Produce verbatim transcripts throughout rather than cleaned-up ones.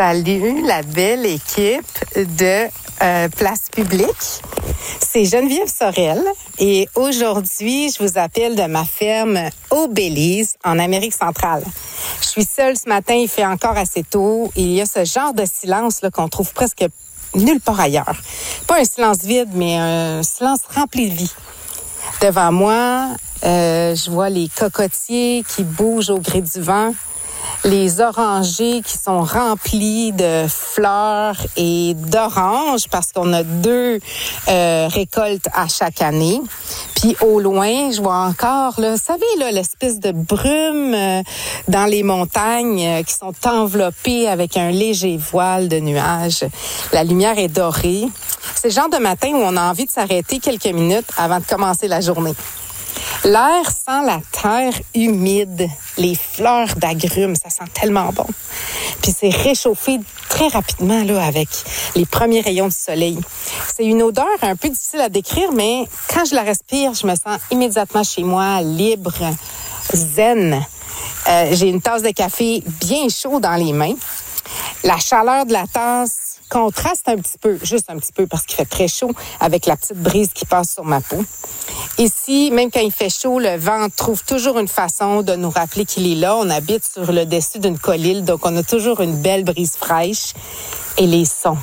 Salut la belle équipe de euh, Place Publique. C'est Geneviève Sorel et aujourd'hui, je vous appelle de ma ferme au Belize, en Amérique centrale. Je suis seule ce matin, il fait encore assez tôt et il y a ce genre de silence là, qu'on trouve presque nulle part ailleurs. Pas un silence vide, mais un silence rempli de vie. Devant moi, euh, je vois les cocotiers qui bougent au gré du vent, les orangers qui sont remplis de fleurs et d'oranges parce qu'on a deux euh, récoltes à chaque année. Puis au loin, je vois encore, là, vous savez, là, l'espèce de brume euh, dans les montagnes euh, qui sont enveloppées avec un léger voile de nuages. La lumière est dorée. C'est le genre de matin où on a envie de s'arrêter quelques minutes avant de commencer la journée. L'air sent la terre humide, les fleurs d'agrumes, ça sent tellement bon. Puis c'est réchauffé très rapidement là avec les premiers rayons de soleil. C'est une odeur un peu difficile à décrire, mais quand je la respire, je me sens immédiatement chez moi, libre, zen. Euh, j'ai une tasse de café bien chaud dans les mains. La chaleur de la tasse contraste un petit peu, juste un petit peu parce qu'il fait très chaud avec la petite brise qui passe sur ma peau. Ici, même quand il fait chaud, le vent trouve toujours une façon de nous rappeler qu'il est là. On habite sur le dessus d'une colline, donc on a toujours une belle brise fraîche. Et les sons,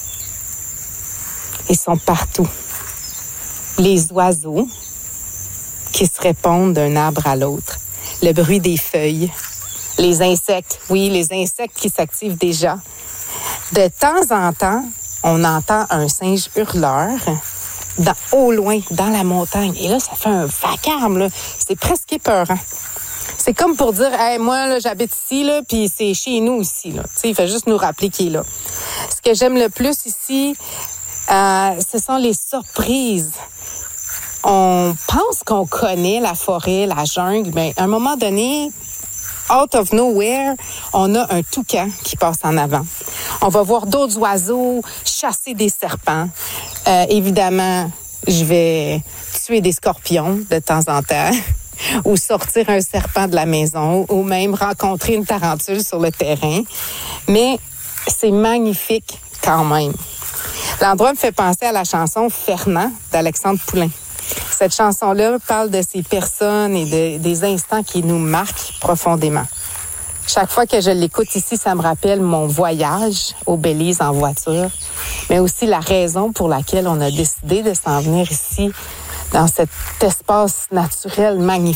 ils sont partout. Les oiseaux qui se répondent d'un arbre à l'autre. Le bruit des feuilles. Les insectes, oui, les insectes qui s'activent déjà. De temps en temps, on entend un singe hurleur dans, au loin, dans la montagne. Et là, ça fait un vacarme, là. C'est presque épeurant. C'est comme pour dire, hey, moi, là, j'habite ici, là, puis c'est chez nous ici, là. Tu sais, il fait juste nous rappeler qu'il est là. Ce que j'aime le plus ici, euh, ce sont les surprises. On pense qu'on connaît la forêt, la jungle, mais à un moment donné, out of nowhere, on a un toucan qui passe en avant. On va voir d'autres oiseaux chasser des serpents. Euh, évidemment, je vais tuer des scorpions de temps en temps ou sortir un serpent de la maison ou même rencontrer une tarentule sur le terrain. Mais c'est magnifique quand même. L'endroit me fait penser à la chanson « Fernand » d'Alexandre Poulain. Cette chanson-là parle de ces personnes et de, des instants qui nous marquent profondément. Chaque fois que je l'écoute ici, ça me rappelle mon voyage au Belize en voiture, mais aussi la raison pour laquelle on a décidé de s'en venir ici, dans cet espace naturel magnifique.